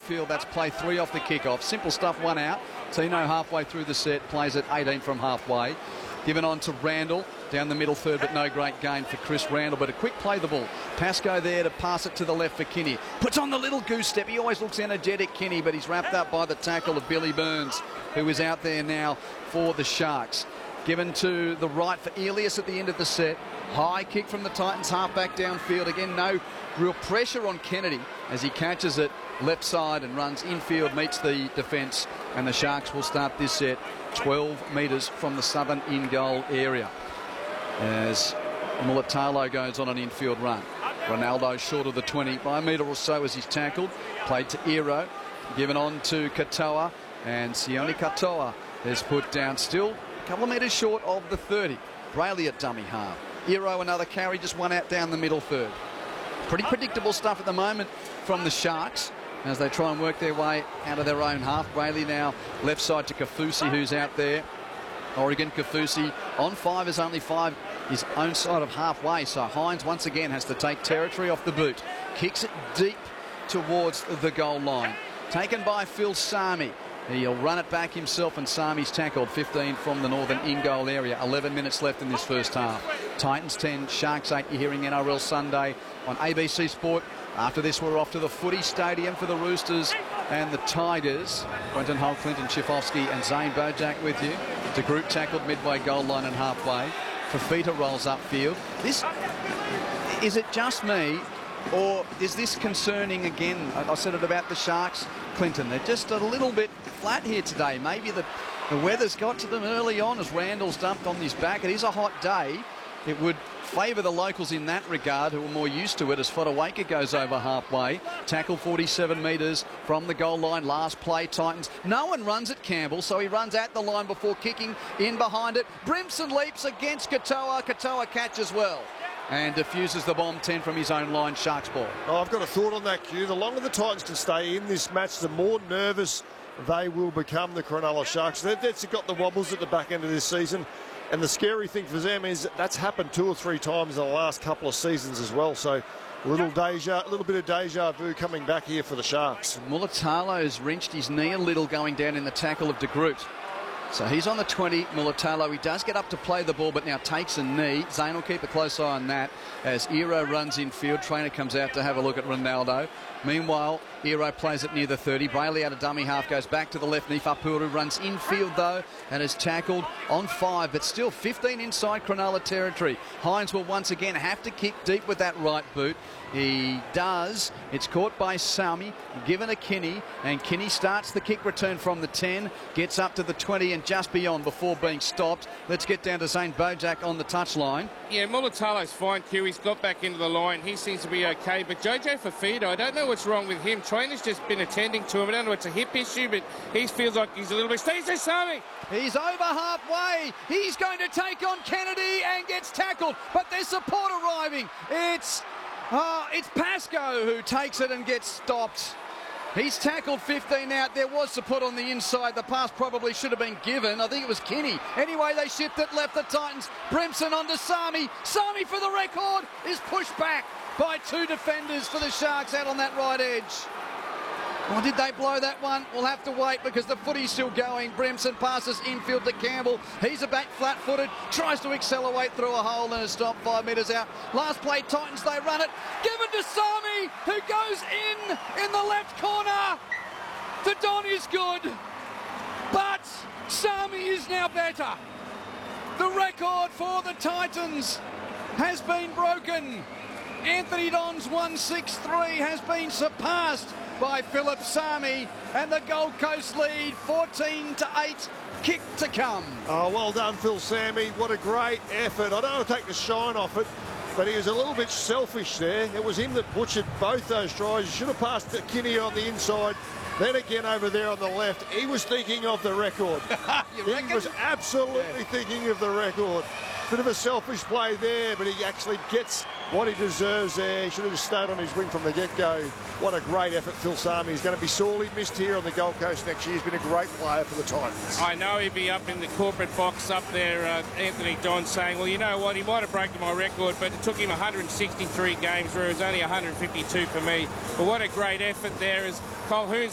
outfield. That's play 3 off the kickoff. Simple stuff, 1 out. Tino halfway through the set, plays at 18 from halfway. Given on to Randall down the middle third, but no great gain for Chris Randall. But a quick play the ball. Pascoe there to pass it to the left for Kinney. Puts on the little goose step. He always looks energetic, Kinney, but he's wrapped up by the tackle of Billy Burns, who is out there now for the Sharks. Given to the right for Elias at the end of the set. High kick from the Titans halfback downfield. Again, no real pressure on Kennedy as he catches it left side and runs infield, meets the defence, and the Sharks will start this set 12 metres from the southern in-goal area as Mulatalo goes on an infield run. Ronaldo short of the 20 by a metre or so as he's tackled. Played to Ero, given on to Katoa, and Sione Katoa is put down still a couple of metres short of the 30. Brayley at dummy half. Ero another carry, just 1 out down the middle third. Pretty predictable stuff at the moment from the Sharks as they try and work their way out of their own half. Brayley now left side to Kafusi, who's out there. Oregon Kafusi on 5 is only 5 his own side of halfway, so Hines once again has to take territory off the boot. Kicks it deep towards the goal line. Taken by Phil Sami. He'll run it back himself, and Sami's tackled. 15 from the northern in-goal area. 11 minutes left in this first half. Titans 10, Sharks 8. You're hearing NRL Sunday on ABC Sport. After this, we're off to the footy stadium for the Roosters and the Tigers. Quentin Hull, Clinton Schifofsky and Zane Bojak with you. The group tackled midway goal line and halfway. Fafita rolls upfield. Is it just me, or is this concerning again? I said it about the Sharks, Clinton. They're just a little bit flat here today. Maybe the weather's got to them early on as Randall's dumped on his back. It is a hot day. It would favour the locals in that regard, who are more used to it, as Fotuaika goes over halfway. Tackle 47 metres from the goal line. Last play, Titans. No one runs at Campbell, so he runs at the line before kicking in behind it. Brimson leaps against Katoa. Katoa catches well and diffuses the bomb. 10 from his own line. Sharks ball. Oh, I've got a thought on that, Q. The longer the Titans can stay in this match, the more nervous they will become, the Cronulla Sharks. They've got the wobbles at the back end of this season. And the scary thing for them is that's happened 2 or 3 times in the last couple of seasons as well. So a little bit of deja vu coming back here for the Sharks. Mulatalo's wrenched his knee a little going down in the tackle of De Groot. So he's on the 20, Mulatalo. He does get up to play the ball, but now takes a knee. Zane will keep a close eye on that as Ero runs in field. Trainer comes out to have a look at Ronaldo. Meanwhile, Ero plays it near the 30. Brayley out of dummy half, goes back to the left. Nifapuru runs infield, though, and is tackled on 5, but still 15 inside Cronulla territory. Hines will once again have to kick deep with that right boot. He does. It's caught by Sami, given a Kinney, and Kinney starts the kick return from the 10, gets up to the 20 and just beyond before being stopped. Let's get down to Zane Bojak on the touchline. Yeah, Mulatalo's fine, Q. He's got back into the line. He seems to be okay, but Jojo Fafita, I don't know what's wrong with him. Trainer's just been attending to him. I don't know if it's a hip issue, but he feels like he's a little bit... Stacey Sami! He's over halfway. He's going to take on Kennedy and gets tackled, but there's support arriving. It's Pascoe who takes it and gets stopped. He's tackled 15 out. There was support on the inside. The pass probably should have been given. I think it was Kinney. Anyway, they shift it left the Titans. Brimson onto Sami. Sami, for the record, is pushed back by 2 defenders for the Sharks out on that right edge. Or did they blow that one? We'll have to wait because the footy's still going. Brimson passes infield to Campbell. He's a back flat-footed, tries to accelerate through a hole and is stopped 5 metres out. Last play, Titans, they run it. Given to Sami, who goes in the left corner. The Don is good, but Sami is now better. The record for the Titans has been broken. Anthony Don's 163 has been surpassed by Philip Sami, and the Gold Coast lead 14-8. Kick to come. Oh, well done, Phil Sami. What a great effort. I don't want to take the shine off it, but he was a little bit selfish there. It was him that butchered both those tries. He should have passed to Kinney on the inside. Then again over there on the left, he was thinking of the record. He was absolutely thinking of the record. Bit of a selfish play there, but he actually gets what he deserves there. He should have just stayed on his wing from the get-go. What a great effort, Phil Sami. He's going to be sorely missed here on the Gold Coast next year. He's been a great player for the Titans. I know he'd be up in the corporate box up there, Anthony Don, saying, well, you know what, he might have broken my record, but it took him 163 games, where it was only 152 for me. But what a great effort there as Colquhoun